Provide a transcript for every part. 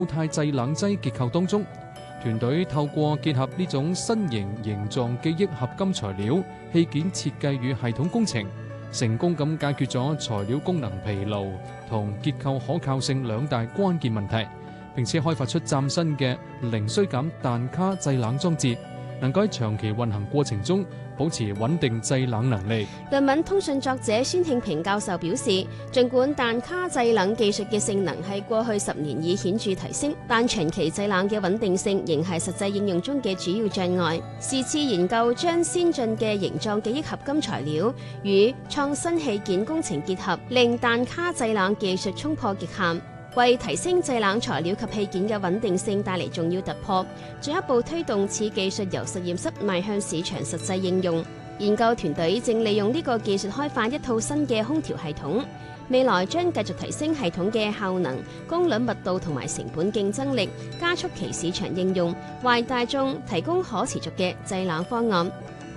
固態製冷劑結構當中。團隊透過結合呢種新型形狀記憶合金材料、器件設計與系統工程，成功咁解決咗材料功能疲勞同結構可靠性兩大關鍵問題，並且開發出嶄新嘅零衰減彈卡製冷裝置，能夠喺長期運行過程中保持穩定製冷能力。 論文通訊作者孫慶平教授表示，儘管彈卡製冷技術嘅性能喺過去10年已顯著提升，但長期製冷嘅穩定性仍係實際應用中嘅主要障礙。是次研究將先進嘅形狀記憶合金材料與創新器件工程結合，令彈卡製冷技術衝破極限，為提升製冷材料及器件嘅穩定性帶嚟重要突破，進一步推動此技術由實驗室邁向市場實際應用。研究團隊正利用呢個技術開發一套新嘅空調系統，未來將繼續提升系統嘅效能、功率密度同埋成本競爭力，加速其市場應用，為大眾提供可持續嘅製冷方案。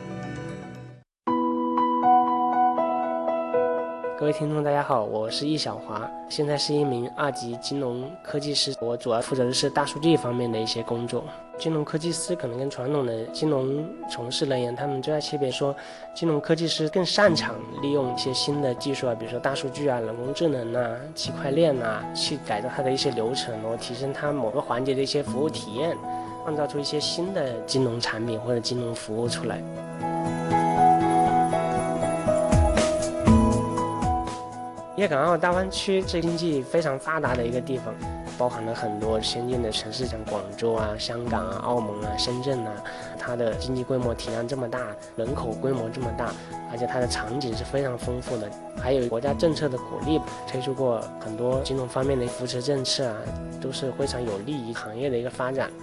各位聽眾大家好，我是易小華，現在是一名2級金融科技師，我主要負責的是大數據方面的一些工作。金融科技師可能跟傳統的金融從事人員，他們最大區別說，金融科技師更擅長利用一些新的技術啊，比如說大數據啊、人工智能啊、區塊鏈啊，去改造它的一些流程，然後提升它某個環節的一些服務體驗，創造出一些新的金融產品或者金融服務出來。粵港澳大灣區是經濟非常發達的一個地方，包含了很多先進的城市，像廣州啊、香港啊、澳門啊、深圳啊，它的經濟規模體量這麼大，人口規模這麼大，而且它的場景是非常豐富的，還有國家政策的鼓勵，推出過很多金融方面的扶持政策啊，都是非常有利於行業的一個發展。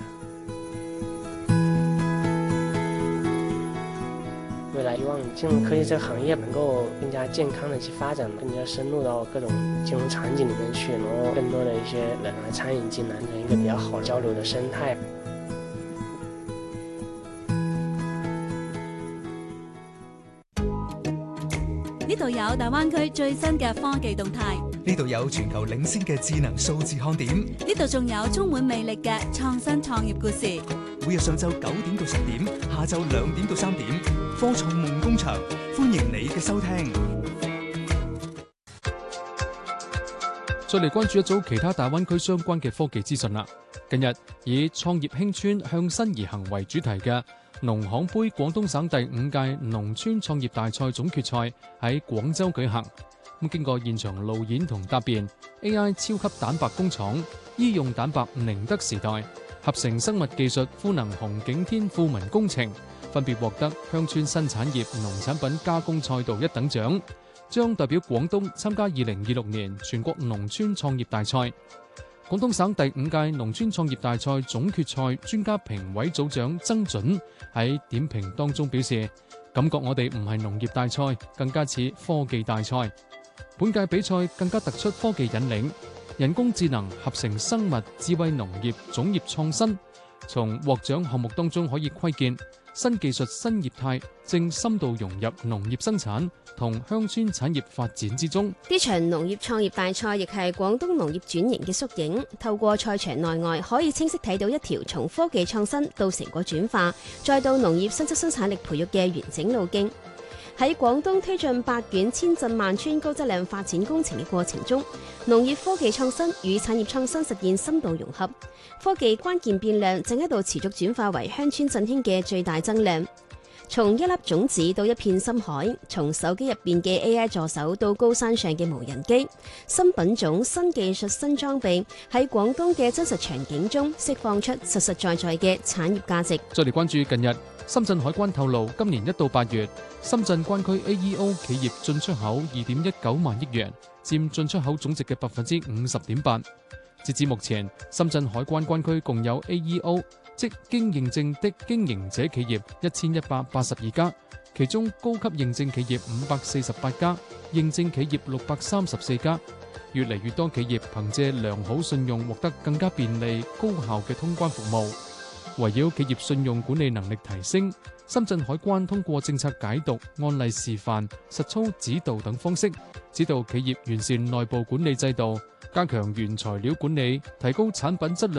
未來希望金融科技這個行業能夠更加健康的去發展，更加深入到各種金融場景裡面去，然後更多的一些人來參與進來，成一個比較好交流的生態。 呢度有大灣區最新嘅科技動態， 呢度有全球領先嘅智能數字看點， 呢度仲有充滿魅力嘅創新創業故事。 每日上晝9點到10點，下晝2點到3點，科創夢工場，歡迎你嘅收聽。 再嚟關注一組其他大灣區相關嘅科技資訊啦。近日以創業興村向新而行為主題嘅農行杯廣東省第5屆農村創業大賽總決賽喺廣州舉行。經過現場路演同答辯 ，AI 超級蛋白工廠、醫用蛋白寧德時代、合成生物技術賦能紅景天富民工程分別獲得鄉村新產業農產品加工賽道1等獎，將代表廣東參加2026年全國農村創業大賽。廣東省第5屆農村創業大賽總決賽專家評委組長曾準喺點評當中表示，感覺我哋唔係農業大賽，更加似科技大賽。本屆比賽更加突出科技引領，人工智能、合成生物、智慧農業、種業創新。從獲獎項目當中可以窺見，新技術新業態正深度融入農業生產同鄉村產業發展之中。 呢場農業創業大賽亦係廣東農業轉型嘅縮影，透過賽場內外可以清晰睇到一條從科技創新到成果轉化，再到農業新質生產力培育嘅完整路徑。喺廣東推進8卷千鎮萬村高質量發展工程嘅過程中，農業科技創新與產業創新實現深度融合，科技關鍵變量正喺度持續轉化為鄉村振興嘅最大增量。從一粒種子到一片深海，從手機入邊嘅 AI 助手到高山上嘅無人機，新品種、新技術、新裝備喺廣東嘅真實場景中釋放出實實在在嘅產業價值。 再嚟關注近日，深圳海關透露，今年1到8月，深圳關區 AEO 企業進出口2.19萬億元，佔進出口總值嘅50.8%。截至目前，深圳海關關區共有 AEO， 即經認證的經營者企業1182家，其中高級認證企業548家，認證企業634家。越嚟越多企業憑借良好信用獲得更加便利、高效嘅通關服務。 圍繞企業信用管理能力提升，深圳海關通過政策解讀、案例示範、實操指導等方式，指導企業完善內部管理制度，加強原材料管理，提高產品質量